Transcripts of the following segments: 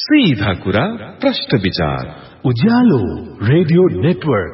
सीधा कुरा प्रश्न विचार उज्यालो रेडियो नेटवर्क।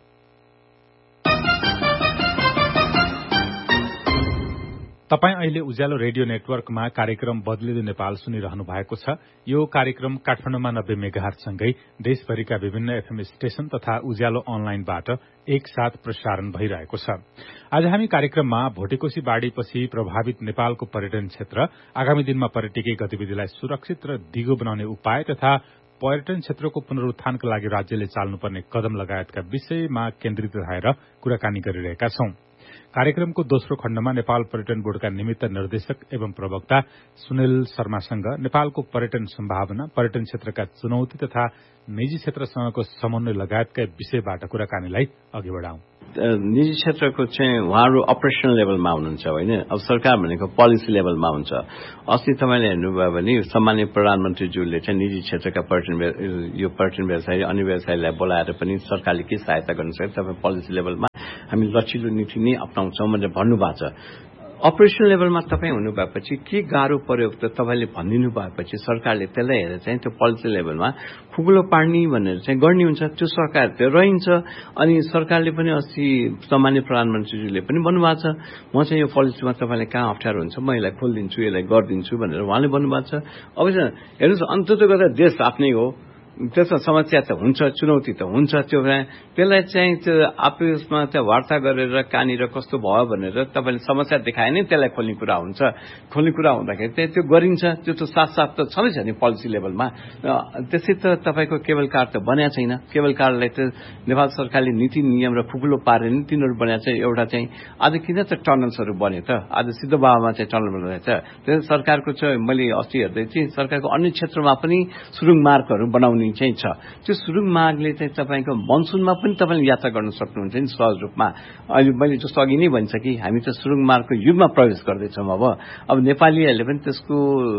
तपाई अहिले उज्यालो रेडियो नेटवर्कमा कार्यक्रम बदलिँदो नेपाल सुनिरहनु भएको छ। यो कार्यक्रम काठमाडौँमा 90 मेगाहर्ज सँगै देशभरिका विभिन्न एफएम स्टेशन तथा उज्यालो अनलाइनबाट एकसाथ प्रसारण भइरहेको छ। आज हामी कार्यक्रममा भोटेकोशी बाढ़ीपछि प्रभावित नेपालको पर्यटन क्षेत्र, आगामी दिनमा पर्यटकीय गतिविधिलाई सुरक्षित र दिगो बनाउने उपाय तथा पर्यटन क्षेत्रको पुनरुत्थानका लागि राज्यले चाल्नुपर्ने कदम लगायतका विषयमा केन्द्रित रहेर कुराकानी गरिरहेका छौं। कार्यक्रमको दोस्रो खण्डमा नेपाल पर्यटन बोर्डका निमित्त निर्देशक एवं प्रवक्ता सुनिल शर्मासँग नेपालको पर्यटन सम्भावना, पर्यटन क्षेत्रका चुनौती तथा निजी क्षेत्रसँगको समन्वय लगायतका विषयबाट कुराकानीलाई अघि बढाउँ। निजी क्षेत्रको चाहिँ उहाँहरू अपरेशनल लेभलमा हुनुहुन्छ होइन, अब सरकार भनेको पोलिसी लेभलमा हुन्छ। अस्ति तपाईँले हेर्नुभयो भने सम्माननीय प्रधानमन्त्रीज्यूले चाहिँ निजी क्षेत्रका यो पर्यटन व्यवसायी अन्य व्यवसायीलाई बोलाएर पनि सरकारले के सहायता गर्न सक्छ, तपाईँ पोलिसी लेभलमा हामी लचिलो नीति नै अप्नाउँछौँ भनेर भन्नुभएको छ। अपरेशनल लेभलमा तपाईँ हुनु भएपछि के गाह्रो पर्यो त तपाईँले भनिदिनु भएपछि सरकारले त्यसलाई हेरेर चाहिँ त्यो पोलिसी लेभलमा खुकुलो पार्ने भनेर चाहिँ गर्ने हुन्छ। त्यो सरकार त्यो रहन्छ। अनि सरकारले पनि अस्ति सम्माननीय प्रधानमन्त्रीज्यूले पनि भन्नुभएको छ, म चाहिँ यो पोलिसीमा तपाईँलाई कहाँ अप्ठ्यारो हुन्छ म यसलाई खोलिदिन्छु, यसलाई गरिदिन्छु भनेर उहाँले भन्नुभएको छ। अब हेर्नुहोस्, अन्तत गर्दा देश आफ्नै हो, त्यसमा समस्या त हुन्छ, चुनौती त हुन्छ। त्यसलाई चाहिँ त्यो आपसमा त्यो वार्ता गरेर कहाँनिर कस्तो भयो भनेर तपाईँले समस्या देखाए नै त्यसलाई खोल्ने कुरा हुन्छ। खोल्ने कुरा हुँदाखेरि चाहिँ त्यो गरिन्छ। त्यो त साथ त छँदैछ नि पोलिसी लेभलमा। त्यसै त तपाईँको केबल कार त बन्या छैन। केबल कारलाई त नेपाल सरकारले नीति नियम र खुकुलो पारेर नि तिनीहरू बन्या चाहिँ एउटा चाहिँ आज किन त टनल्सहरू बन्यो त, आज सिद्धबाबामा चाहिँ टनल बनाएको छ। त्यो सरकारको चाहिँ मैले अस्ति हेर्दै थिएँ, सरकारको अन्य क्षेत्रमा पनि सुरुङ मार्गहरू बनाउने चाहिँ छ। त्यो सुरुङ मार्गले चाहिँ तपाईँको मनसुनमा पनि तपाईँले यात्रा गर्न सक्नुहुन्छ नि सहज रूपमा। अहिले मैले जस्तो अघि नै भन्छ कि हामी त सुरुङ मार्गको युगमा प्रवेश गर्दैछौँ। अब नेपालीहरूले पनि त्यसको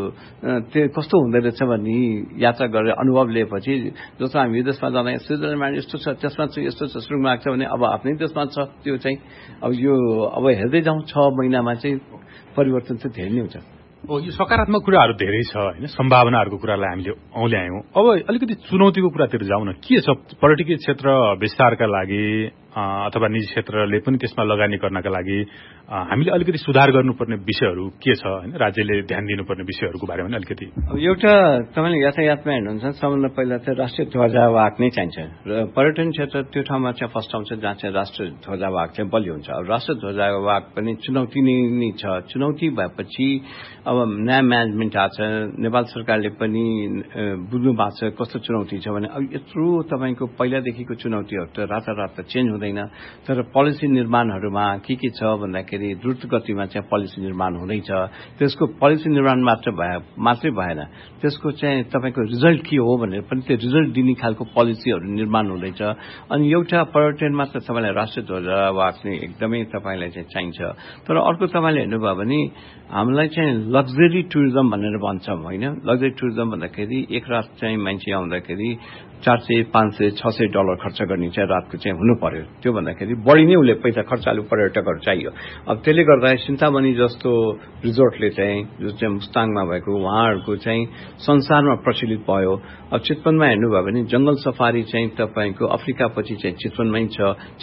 त्यो कस्तो हुँदो रहेछ भन्ने यात्रा गरेर अनुभव लिएपछि, जस्तो हामी विदेशमा जाँदा स्विजरल्यान्ड यस्तो छ, त्यसमा चाहिँ यस्तो छ, सुरुङ मार्ग छ भने अब आफ्नै देशमा छ। त्यो चाहिँ अब यो अब हेर्दै जाउँ 6 महिनामा चाहिँ परिवर्तन चाहिँ धेरै नै हुन्छ। यो सकारात्मक कुराहरू धेरै छ होइन, सम्भावनाहरूको कुरालाई हामीले औल्यायौं। अब अलिकति चुनौतीको कुरातिर जाउँ न। के छ पर्यटकीय क्षेत्र विस्तारका लागि अथवा निजी क्षेत्रले पनि त्यसमा लगानी गर्नका लागि हामीले अलिकति सुधार गर्नुपर्ने विषयहरू के छ होइन, राज्यले ध्यान दिनुपर्ने विषयहरूको बारेमा अलिकति। अब एउटा तपाईँले यातायातमा हेर्नुहुन्छ, सबभन्दा पहिला चाहिँ राष्ट्रिय ध्वजावाहक नै चाहिन्छ र पर्यटन क्षेत्र त्यो ठाउँमा चाहिँ फर्स्ट आउँछ जहाँ चाहिँ राष्ट्रिय ध्वजावाहक चाहिँ बलियो हुन्छ। अब राष्ट्रिय ध्वजावाहक पनि चुनौती नै छ। चुनौती भएपछि अब नयाँ म्यानेजमेन्ट आएको छ, नेपाल सरकारले पनि बुझ्नु भएको छ कस्तो चुनौती छ भने अब यत्रो तपाईँको पहिलादेखिको चुनौतीहरू त रातारात चेन्ज हुँदैन। तर पोलिसी निर्माणहरूमा के छ भन्दाखेरि द्रुत गतिमा चाहिँ पोलिसी निर्माण हुँदैछ। त्यसको पोलिसी निर्माण मात्रै भएन, त्यसको चाहिँ तपाईँको रिजल्ट के हो भनेर पनि त्यो रिजल्ट दिने खालको पोलिसीहरू निर्माण हुँदैछ। अनि एउटा पर्यटनमा त तपाईँलाई राष्ट्रिय ध्वजावाहक चाहिँ एकदमै तपाईँलाई चाहिँ चाहिन्छ। तर अर्को तपाईँले हेर्नुभयो भने हामीलाई चाहिँ लग्जरी टुरिज्म भनेर भन्छौँ होइन। लग्जरी टुरिज्म भन्दाखेरि एक रात चाहिँ मान्छे आउँदाखेरि $400, $500, $600 खर्च गर्ने चाहिँ रातको चाहिँ हुनु पर्यो। त्यो भन्दाखेरि बढी नै उसले पैसा खर्चालु पर्यटकहरू चाहियो। अब त्यसले गर्दा चिन्तामणि जस्तो रिजोर्टले चाहिँ जो चाहिँ मुस्ताङमा भएको उहाँहरूको चाहिँ संसारमा प्रचलित भयो। अब चितवनमा हेर्नुभयो भने जंगल सफारी चाहिँ तपाईँको अफ्रिकापछि चाहिँ चितवनमै छ।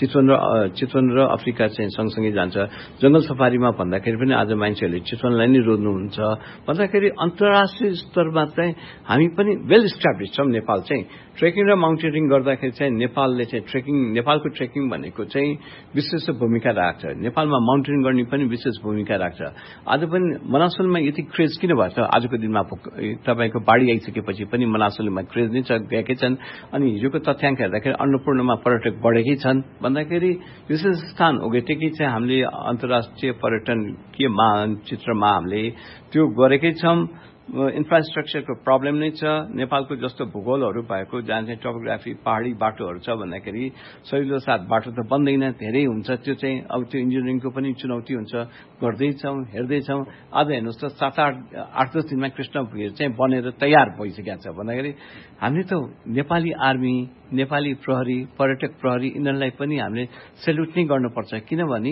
चितवन र अफ्रिका चाहिँ सँगसँगै जान्छ। जंगल सफारीमा भन्दाखेरि पनि आज मान्छेहरूले चितवनलाई नै रोज्नुहुन्छ। भन्दाखेरि अन्तर्राष्ट्रिय स्तरमा चाहिँ हामी पनि वेल इस्टाब्लिस छौँ। नेपाल चाहिँ ट्रेकिङ र माउन्टेनिङ गर्दाखेरि चाहिँ नेपालले चाहिँ नेपालको ट्रेकिङ भनेको चाहिँ विशेष भूमिका राख्छ। नेपालमा माउन्टेनिङ गर्ने पनि विशेष भूमिका राख्छ। आज पनि मनासुलमा यति क्रेज किन भयो त? आजको दिनमा तपाईँको बाढी आइसकेपछि पनि मनासुलमा क्रेज नै छ, गएकै छन्। अनि हिजोको तथ्याङ्क हेर्दाखेरि अन्नपूर्णमा पर्यटक बढेकै छन्। भन्दाखेरि विशेष स्थान ओगटेकै चाहिँ हामीले अन्तर्राष्ट्रिय पर्यटकीय मानचित्रमा हामीले त्यो गरेकै छौँ। इन्फ्रास्ट्रक्चरको प्रब्लम नै छ। नेपालको जस्तो भूगोलहरू भएको जहाँ चाहिँ टोपोग्राफी पहाडी बाटोहरू छ भन्दाखेरि सजिलो साथ बाटो त बन्दैन, धेरै हुन्छ। त्यो चाहिँ अब त्यो इन्जिनियरिङको पनि चुनौती हुन्छ। गर्दैछौँ, हेर्दैछौँ। आज हेर्नुहोस् त 7-8-10 दिनमा कृष्णवीर चाहिँ बनेर तयार भइसकेको छ। भन्दाखेरि हामीले त नेपाली आर्मी, नेपाली प्रहरी, पर्यटक प्रहरी यिनीहरूलाई पनि हामीले सेल्युट नै गर्नुपर्छ। किनभने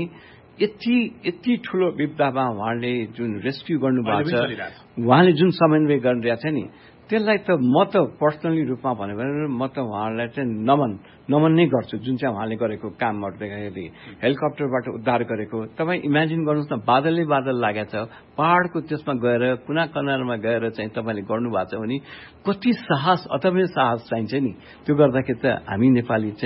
यति ठुलो विपदामा उहाँले जुन रेस्क्यु गर्नुभएको छ, उहाँले जुन समन्वय गरिरहेको छ नि, त्यसलाई त म त पर्सनली रूपमा भन्यो भने म त उहाँहरूलाई चाहिँ नमन नै गर्छु। जुन चाहिँ उहाँले गरेको कामहरू देख्दाखेरि हेलिकप्टरबाट उद्धार गरेको, तपाईँ इमेजिन गर्नुहोस् न, बादल लागेको छ, पहाडको त्यसमा गएर कुना कनारमा गएर चाहिँ तपाईँले गर्नुभएको छ भने कति साहस, अथवा साहस चाहिन्छ नि। त्यो गर्दाखेरि त हामी नेपालीले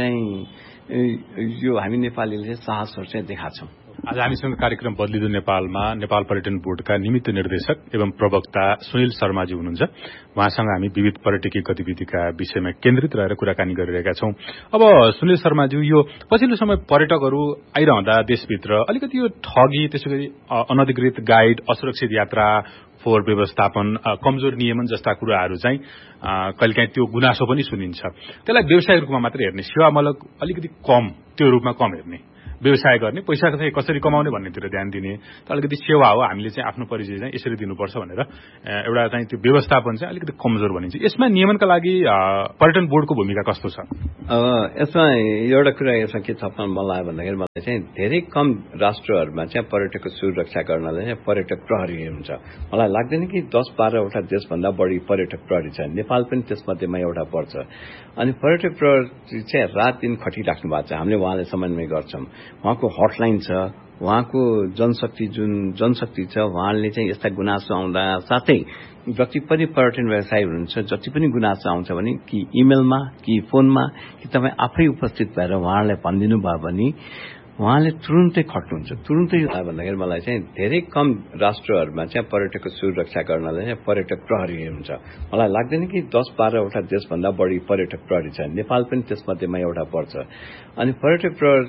चाहिँ साहसहरू चाहिँ देखाछौँ। आज हामीसँग कार्यक्रम बदलिदो नेपालमा नेपाल पर्यटन बोर्डका निमित्त निर्देशक एवं प्रवक्ता सुनिल शर्माजी हुनुहुन्छ। उहाँसँग हामी विविध पर्यटकीय गतिविधिका विषयमा केन्द्रित रहेर कुराकानी गरिरहेका छौं। अब सुनिल शर्माजी, यो पछिल्लो समय पर्यटकहरू आइरहँदा देशभित्र अलिकति यो ठगी, त्यसैगरी अनधिकृत गाइड, असुरक्षित यात्रा, फोहोर व्यवस्थापन, कमजोर नियमन जस्ता कुराहरू चाहिँ कहिलेकाहीँ त्यो गुनासो पनि सुनिन्छ। त्यसलाई व्यवसायिक रूपमा मात्र हेर्ने, सेवामूलक अलिकति कम, त्यो रूपमा कम हेर्ने, व्यवसाय गर्ने, पैसा चाहिँ कसरी कमाउने भन्नेतिर ध्यान दिने, त अलिकति सेवा हो, हामीले चाहिँ आफ्नो परिचय चाहिँ यसरी दिनुपर्छ भनेर एउटा चाहिँ त्यो व्यवस्थापन चाहिँ अलिकति कमजोर भनिन्छ। यसमा नियमनका लागि पर्यटन बोर्डको भूमिका कस्तो छ? यसमा एउटा कुरा यसमा के थप्न मन लाग्यो भन्दाखेरि मलाई चाहिँ धेरै कम राष्ट्रहरूमा चाहिँ पर्यटकको सुरक्षा गर्नलाई चाहिँ पर्यटक प्रहरी हुन्छ। मलाई लाग्दैन कि 10-12वटा देशभन्दा बढी पर्यटक प्रहरी छ। नेपाल पनि त्यसमध्येमा एउटा पर्छ। अनि पर्यटक प्रहरी चाहिँ रात दिन खटिराख्नु भएको छ। हामीले उहाँले समन्वय गर्छौं। उहाँको हटलाइन छ, उहाँको जनशक्ति छ। उहाँले चाहिँ यस्ता गुनासो आउँदा, साथै जति पनि पर्यटन व्यवसायी हुनुहुन्छ, जति पनि गुनासो आउँछ भने कि इमेलमा, कि फोनमा, कि तपाईँ आफै उपस्थित भएर उहाँहरूलाई भनिदिनु भयो भने उहाँले तुरुन्तै खट्नुहुन्छ। तुरुन्तै भन्दाखेरि मलाई चाहिँ धेरै कम राष्ट्रहरूमा चाहिँ पर्यटकको सुरक्षा गर्नलाई चाहिँ पर्यटक प्रहरी हुन्छ। मलाई लाग्दैन कि 10-12वटा देशभन्दा बढी पर्यटक प्रहरी छ। नेपाल पनि त्यसमध्येमा एउटा पर्छ। अनि पर्यटक प्रहरी